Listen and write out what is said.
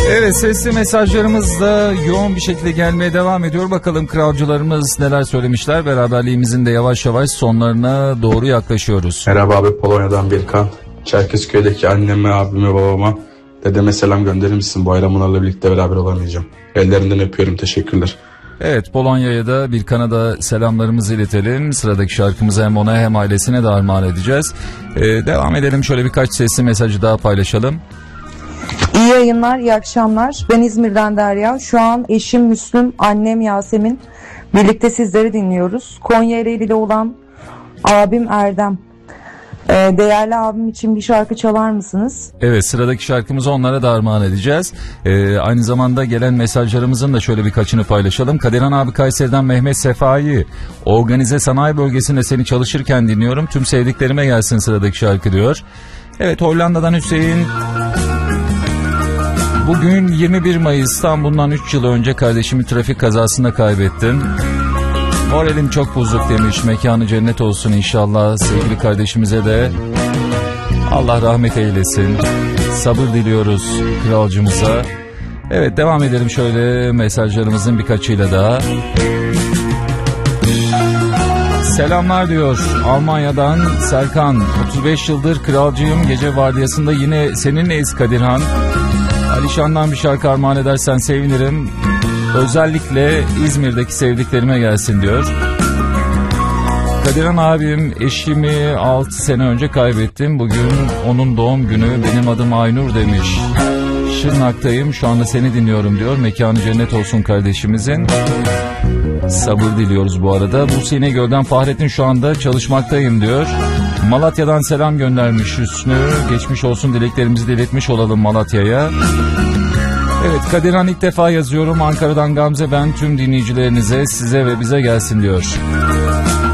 Evet, sesli mesajlarımız da yoğun bir şekilde gelmeye devam ediyor. Bakalım kralcılarımız neler söylemişler. Beraberliğimizin de yavaş yavaş sonlarına doğru yaklaşıyoruz. Merhaba abi, Polonya'dan Birkan. Çerkezköy'deki anneme, abime, babama, dedeme selam gönderir misin? Bu ayran onlarla birlikte beraber olamayacağım. Ellerinden öpüyorum, teşekkürler. Evet, Polonya'ya da Birkan'a da selamlarımızı iletelim. Sıradaki şarkımızı hem ona hem ailesine de armağan edeceğiz. Devam edelim, şöyle birkaç sesli mesajı daha paylaşalım. İyi yayınlar, iyi akşamlar. Ben İzmir'den Derya. Şu an eşim Müslüm, annem Yasemin. Birlikte sizleri dinliyoruz. Konya Ereğli'de olan abim Erdem. Değerli abim için bir şarkı çalar mısınız? Evet, sıradaki şarkımızı onlara da armağan edeceğiz. Aynı zamanda gelen mesajlarımızın da şöyle birkaçını paylaşalım. Kadirhan abi Kayseri'den Mehmet Sefai. Organize sanayi bölgesinde seni çalışırken dinliyorum. Tüm sevdiklerime gelsin sıradaki şarkı diyor. Evet, Hollanda'dan Hüseyin. Bugün 21 Mayıs'tan bundan 3 yıl önce kardeşimi trafik kazasında kaybettim. Moralim çok bozuk demiş. Mekanı cennet olsun inşallah. Sevgili kardeşimize de Allah rahmet eylesin. Sabır diliyoruz kralcımıza. Evet, devam edelim şöyle mesajlarımızın birkaçıyla daha. Selamlar diyor Almanya'dan Serkan. 35 yıldır kralcıyım. Gece vardiyasında yine seninleyiz Kadirhan. Alişan'dan bir şarkı armağan edersen sevinirim. Özellikle İzmir'deki sevdiklerime gelsin diyor. Kadirhan abim, eşimi 6 sene önce kaybettim. Bugün onun doğum günü. Benim adım Aynur demiş. Şırnak'tayım, şu anda seni dinliyorum diyor. Mekanı cennet olsun kardeşimizin. Sabır diliyoruz bu arada. Bursa İnegöl'den Fahrettin, şu anda çalışmaktayım diyor. Malatya'dan selam göndermiş Hüsnü. Geçmiş olsun dileklerimizi de iletmiş olalım Malatya'ya. Evet, Kadirhan ilk defa yazıyorum. Ankara'dan Gamze, ben tüm dinleyicilerinize, size ve bize gelsin diyor.